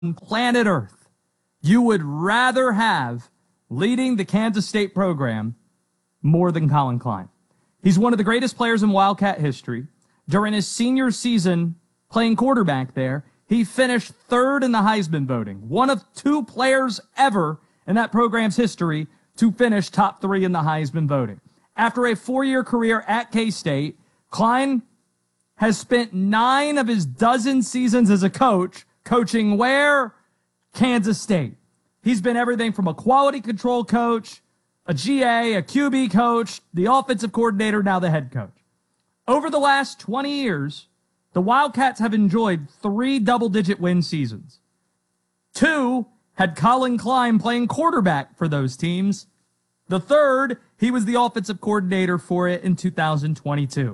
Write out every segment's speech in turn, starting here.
planet Earth you would rather have leading the Kansas State program more than Colin Klein? He's one of the greatest players in Wildcat history. During his senior season playing quarterback there, he finished third in the Heisman voting, one of two players ever in that program's history to finish top three in the Heisman voting. After a 4-year career at K-State, Klein has spent 9 of his dozen seasons as a coach coaching where? Kansas State. He's been everything from a quality control coach, a GA, a QB coach, the offensive coordinator, now the head coach. Over the last 20 years, the Wildcats have enjoyed 3 double-digit win seasons. 2 had Colin Klein playing quarterback for those teams. The third, he was the offensive coordinator for it in 2022.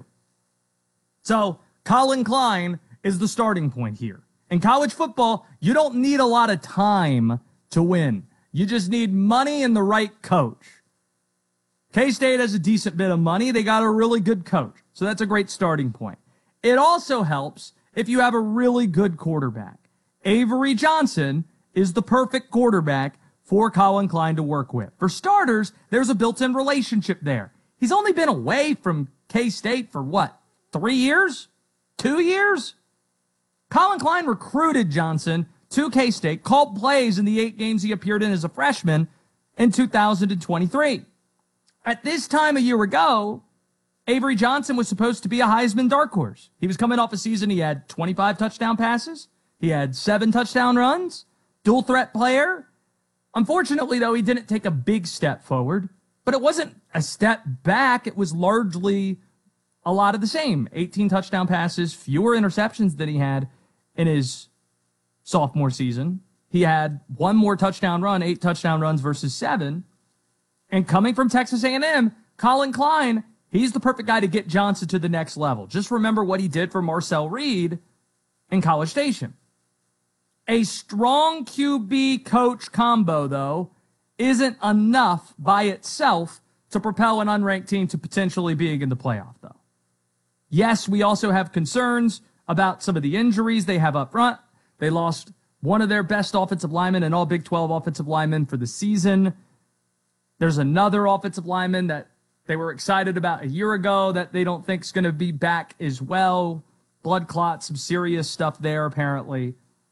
So Colin Klein is the starting point here. In college football, you don't need a lot of time to win. You just need money and the right coach. K-State has a decent bit of money. They got a really good coach. So that's a great starting point. It also helps if you have a really good quarterback. Avery Johnson is the perfect quarterback for Colin Klein to work with. For starters, there's a built-in relationship there. He's only been away from K-State for what, 3 years? 2 years? Colin Klein recruited Johnson to K-State, called plays in the 8 games he appeared in as a freshman in 2023. At this time a year ago, Avery Johnson was supposed to be a Heisman dark horse. He was coming off a season. He had 25 touchdown passes. He had 7 touchdown runs, dual threat player. Unfortunately, though, he didn't take a big step forward, but it wasn't a step back. It was largely a lot of the same. 18 touchdown passes, fewer interceptions than he had in his sophomore season. He had 1 more touchdown run, 8 touchdown runs versus 7. And coming from Texas A&M, Colin Klein, he's the perfect guy to get Johnson to the next level. Just remember what he did for Marcel Reed in College Station. A strong QB coach combo, though, isn't enough by itself to propel an unranked team to potentially being in the playoff, though. Yes, we also have concerns about some of the injuries they have up front. They lost one of their best offensive linemen and all Big 12 offensive linemen for the season. There's another offensive lineman that they were excited about a year ago that they don't think is going to be back as well. Blood clot, some serious stuff there apparently.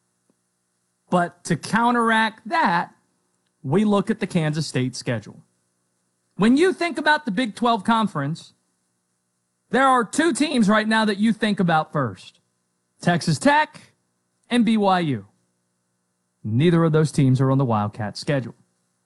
But to counteract that, we look at the Kansas State schedule. When you think about the Big 12 Conference, there are 2 teams right now that you think about first. Texas Tech and BYU. Neither of those teams are on the Wildcat schedule.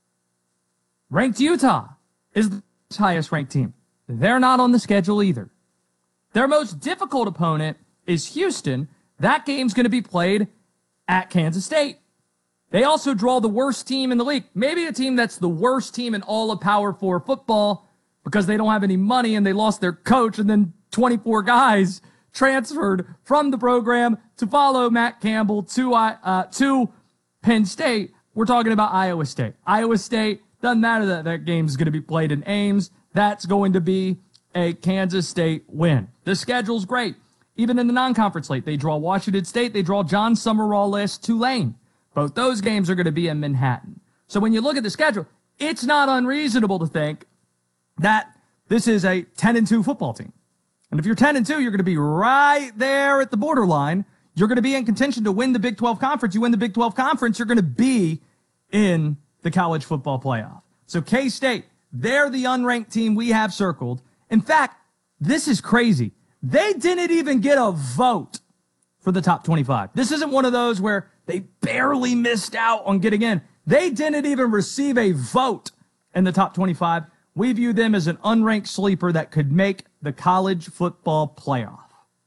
Ranked Utah is the highest ranked team. They're not on the schedule either. Their most difficult opponent is Houston. That game's going to be played at Kansas State. They also draw the worst team in the league. Maybe a team that's the worst team in all of Power 4 football because they don't have any money and they lost their coach and then 24 guys transferred from the program to follow Matt Campbell to Penn State. We're talking about Iowa State. Iowa State, doesn't matter that game's going to be played in Ames. That's going to be a Kansas State win. The schedule's great. Even in the non-conference slate, they draw Washington State. They draw John Summerall-less Tulane. Both those games are going to be in Manhattan. So when you look at the schedule, it's not unreasonable to think that this is a 10-2 football team. And if you're 10-2, you're going to be right there at the borderline. You're going to be in contention to win the Big 12 Conference. You win the Big 12 Conference, you're going to be in the college football playoff. So K-State, they're the unranked team we have circled. In fact, this is crazy. They didn't even get a vote for the top 25. This isn't one of those where they barely missed out on getting in. They didn't even receive a vote in the top 25. We view them as an unranked sleeper that could make the college football playoff.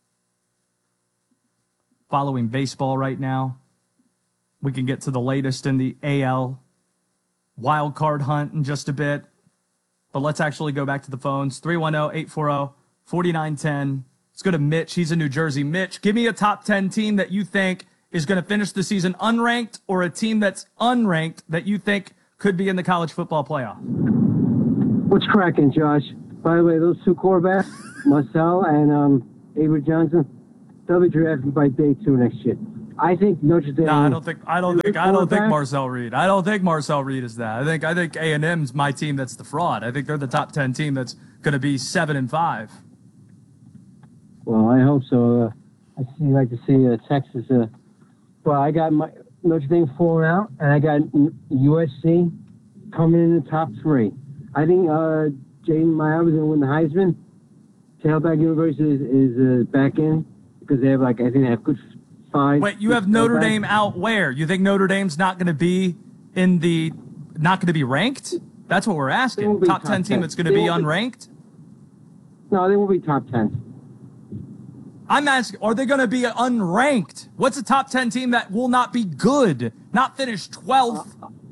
Following baseball right now, we can get to the latest in the AL wild card hunt in just a bit. But let's actually go back to the phones. 310-840-4910. Let's go to Mitch. He's in New Jersey. Mitch, give me a top 10 team that you think is going to finish the season unranked or a team that's unranked that you think could be in the college football playoff. What's cracking, Josh? By the way, those 2 quarterbacks, Marcel and Avery Johnson, they'll be drafted by day 2 next year. I think Notre Dame. No, I don't think Marcel Reed. I don't think Marcel Reed is that. I think A&M's my team that's the fraud. I think they're the top 10 team that's going to be 7-5. Well, I hope so. Like to see Texas. Well, I got my Notre Dame falling out, and I got USC coming in the top 3. I think Jaden Miles is going to win the Heisman. Tailback University is back in because they have I think they have good. Wait, you have Notre Dame out where? You think Notre Dame's not going to be not going to be ranked? That's what we're asking. Top 10 team that's going to be unranked? No, they will be top 10. I'm asking, are they going to be unranked? What's a top 10 team that will not be good, not finish 12th?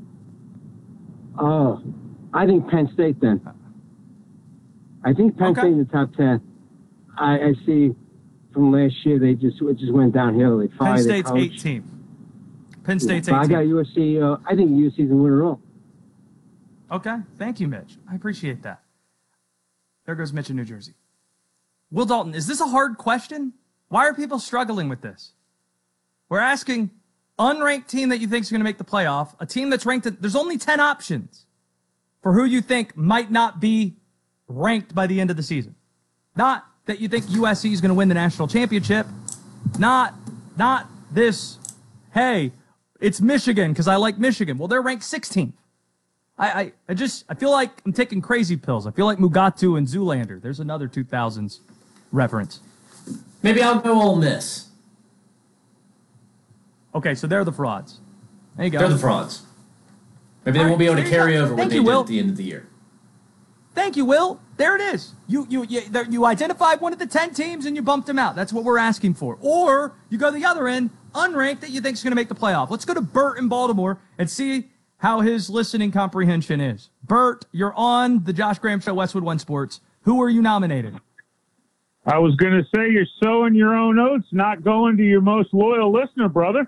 I think Penn State then. I think Penn State in the top 10. I see. From last year, it just went downhill. Penn State's 18th. Penn State's 18th. I got USC. I think USC's going to win it all. Okay. Thank you, Mitch. I appreciate that. There goes Mitch in New Jersey. Will Dalton, is this a hard question? Why are people struggling with this? We're asking unranked team that you think is going to make the playoff, a team that's ranked. There's only 10 options for who you think might not be ranked by the end of the season. Not that you think USC is going to win the national championship. Not this, hey, it's Michigan because I like Michigan. Well, they're ranked 16th. I feel like I'm taking crazy pills. I feel like Mugatu and Zoolander. There's another 2000s reference. Maybe I'll go Ole Miss. Okay, so they're the frauds. There you go. They're the frauds. Maybe they won't be able to carry over what they did at the end of the year. Thank you, Will. There it is. You identified one of the 10 teams and you bumped them out. That's what we're asking for. Or you go the other end, unranked that you think is going to make the playoff. Let's go to Bert in Baltimore and see how his listening comprehension is. Bert, you're on the Josh Graham Show, Westwood One Sports. Who are you nominating? I was going to say you're sowing your own oats, not going to your most loyal listener, brother.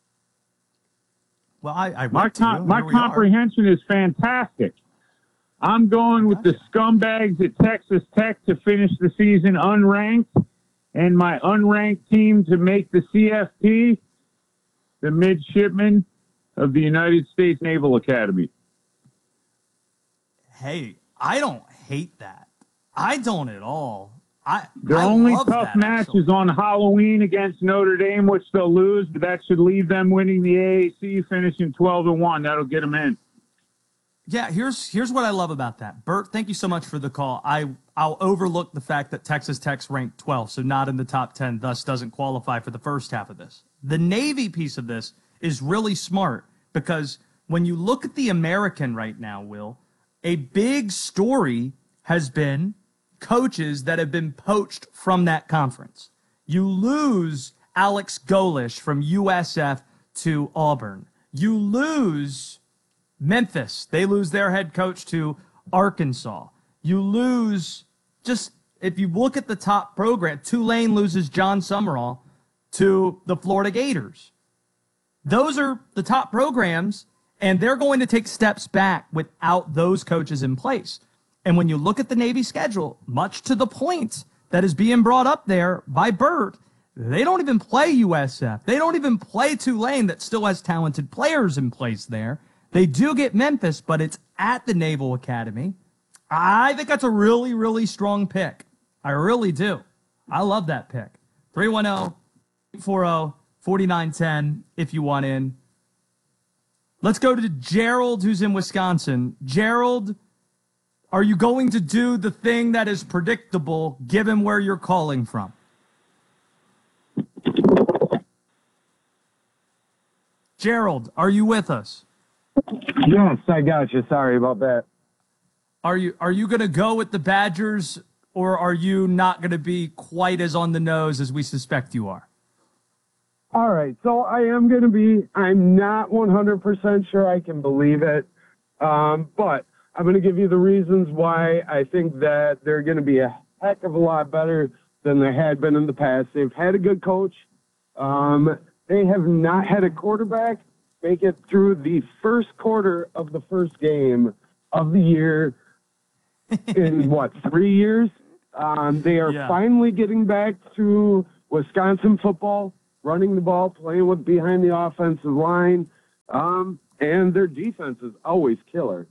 Well, my comprehension is fantastic. I'm going with the scumbags at Texas Tech to finish the season unranked, and my unranked team to make the CFP, the midshipmen of the United States Naval Academy. Hey, I don't hate that. I don't at all. Their only tough match is on Halloween against Notre Dame, which they'll lose, but that should leave them winning the AAC, finishing 12-1. That'll get them in. Yeah, here's what I love about that. Bert, thank you so much for the call. I'll overlook the fact that Texas Tech's ranked 12, so not in the top 10, thus doesn't qualify for the first half of this. The Navy piece of this is really smart because when you look at the American right now, Will, a big story has been coaches that have been poached from that conference. You lose Alex Golish from USF to Auburn. You lose Memphis. They lose their head coach to Arkansas. You lose, just if you look at the top program, Tulane loses John Summerall to the Florida Gators. Those are the top programs, and they're going to take steps back without those coaches in place. And when you look at the Navy schedule, much to the point that is being brought up there by Bert, they don't even play USF. They don't even play Tulane that still has talented players in place there. They do get Memphis, but it's at the Naval Academy. I think that's a really, really strong pick. I really do. I love that pick. 310-840-4910 if you want in. Let's go to Gerald, who's in Wisconsin. Gerald, are you going to do the thing that is predictable given where you're calling from? Gerald, are you with us? Yes, I got you. Sorry about that. Are you going to go with the Badgers, or are you not going to be quite as on the nose as we suspect you are? All right, so I am going to be, I'm not 100% sure I can believe it, but I'm going to give you the reasons why I think that they're going to be a heck of a lot better than they had been in the past. They've had a good coach. They have not had a quarterback make it through the first quarter of the first game of the year in, 3 years? They are finally getting back to Wisconsin football. running the ball, playing with behind the offensive line, and their defense is always killer.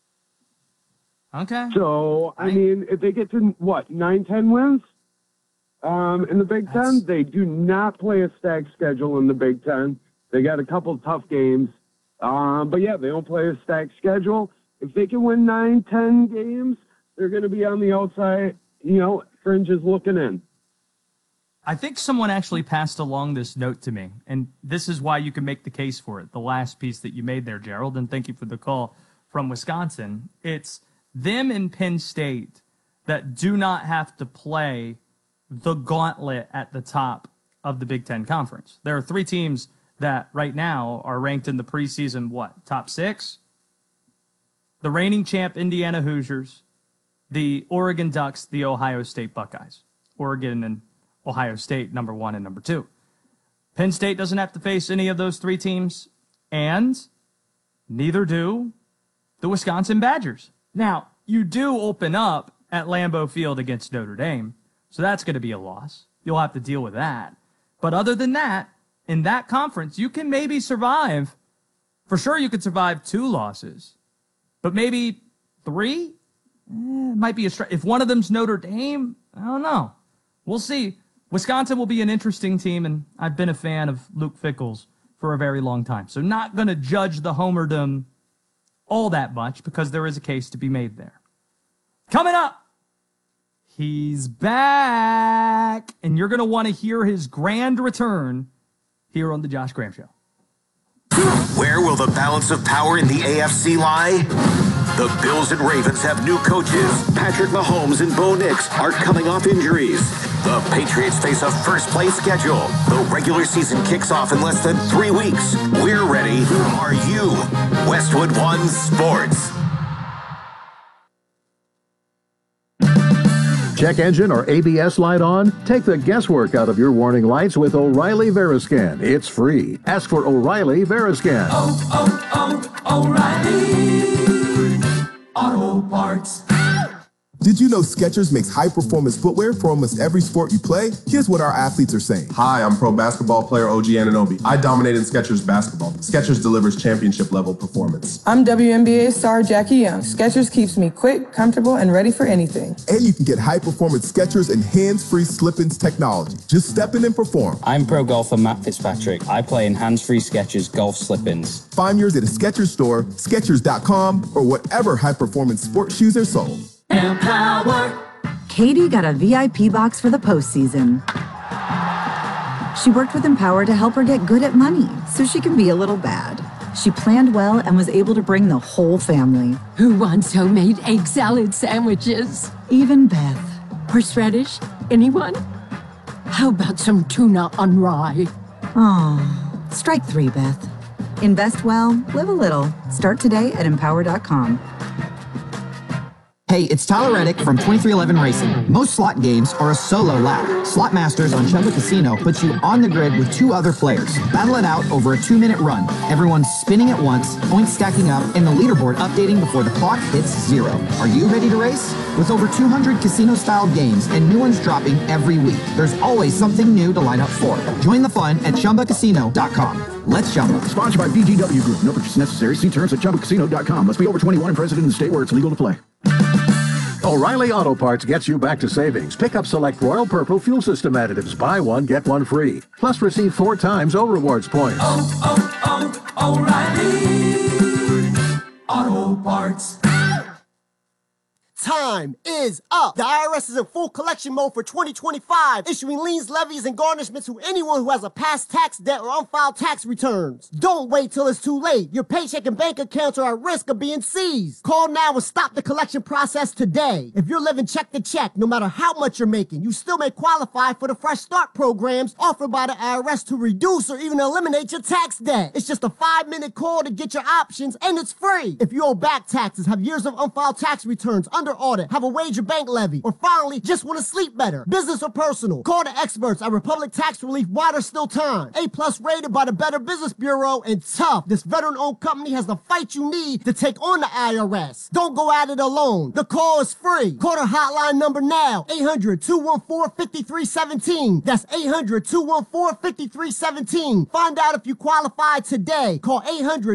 Okay. So, I mean, if they get to, 9-10 wins in the Big Ten, they do not play a stacked schedule in the Big Ten. They got a couple tough games. But, yeah, they don't play a stacked schedule. If they can win 9-10 games, they're going to be on the outside, fringes looking in. I think someone actually passed along this note to me, and this is why you can make the case for it, the last piece that you made there, Gerald, and thank you for the call from Wisconsin. It's them and Penn State that do not have to play the gauntlet at the top of the Big Ten Conference. There are 3 teams that right now are ranked in the preseason, top 6? The reigning champ Indiana Hoosiers, the Oregon Ducks, the Ohio State Buckeyes. Oregon and Ohio State, number 1 and number 2. Penn State doesn't have to face any of those 3 teams, and neither do the Wisconsin Badgers. Now, you do open up at Lambeau Field against Notre Dame, so that's going to be a loss. You'll have to deal with that. But other than that, in that conference, you can maybe survive. For sure, you could survive 2 losses, but maybe 3? Might be a stretch. If one of them's Notre Dame, I don't know. We'll see. Wisconsin will be an interesting team, and I've been a fan of Luke Fickell's for a very long time. So not going to judge the homerdom all that much because there is a case to be made there. Coming up, he's back, and you're going to want to hear his grand return here on The Josh Graham Show. Where will the balance of power in the AFC lie? The Bills and Ravens have new coaches. Patrick Mahomes and Bo Nix are coming off injuries. The Patriots face a first-place schedule. The regular season kicks off in less than 3 weeks. We're ready. Are you? Westwood One Sports. Check engine or ABS light on? Take the guesswork out of your warning lights with O'Reilly Veriscan. It's free. Ask for O'Reilly Veriscan. O'Reilly Auto Parts. Did you know Skechers makes high-performance footwear for almost every sport you play? Here's what our athletes are saying. Hi, I'm pro basketball player OG Anunoby. I dominated Skechers basketball. Skechers delivers championship-level performance. I'm WNBA star Jackie Young. Skechers keeps me quick, comfortable, and ready for anything. And you can get high-performance Skechers and hands-free slip-ins technology. Just step in and perform. I'm pro golfer Matt Fitzpatrick. I play in hands-free Skechers golf slip-ins. Find yours at a Skechers store, Skechers.com, or whatever high-performance sports shoes are sold. Empower. Katie got a VIP box for the postseason. She worked with Empower to help her get good at money so she can be a little bad. She planned well and was able to bring the whole family. Who wants homemade egg salad sandwiches? Even Beth. Horseradish? Anyone? How about some tuna on rye? Oh, strike 3, Beth. Invest well, live a little. Start today at Empower.com. Hey, it's Tyler Reddick from 2311 Racing. Most slot games are a solo lap. Slot Masters on Chumba Casino puts you on the grid with 2 other players. Battle it out over a 2-minute run. Everyone's spinning at once, points stacking up, and the leaderboard updating before the clock hits 0. Are you ready to race? With over 200 casino-style games and new ones dropping every week, there's always something new to line up for. Join the fun at ChumbaCasino.com. Let's Chumba. Sponsored by VGW Group. No purchase necessary. See terms at ChumbaCasino.com. Must be over 21 and present in the state where it's legal to play. O'Reilly Auto Parts gets you back to savings. Pick up select Royal Purple fuel system additives. Buy one, get one free. Plus receive 4 times O-Rewards points. O'Reilly Auto Parts. Time is up. The IRS is in full collection mode for 2025, issuing liens, levies, and garnishments to anyone who has a past tax debt or unfiled tax returns. Don't wait till it's too late. Your paycheck and bank accounts are at risk of being seized. Call now and stop the collection process today. If you're living check to check, no matter how much you're making, you still may qualify for the Fresh Start programs offered by the IRS to reduce or even eliminate your tax debt. It's just a 5-minute call to get your options, and it's free. If you owe back taxes, have years of unfiled tax returns under audit, debt, have a wage or bank levy, or finally just want to sleep better. Business or personal, call the experts at Republic Tax Relief while there's still time. A+ rated by the Better Business Bureau, and tough. This veteran-owned company has the fight you need to take on the IRS. Don't go at it alone. The call is free. Call the hotline number now, 800-214-5317. That's 800-214-5317. Find out if you qualify today. Call 800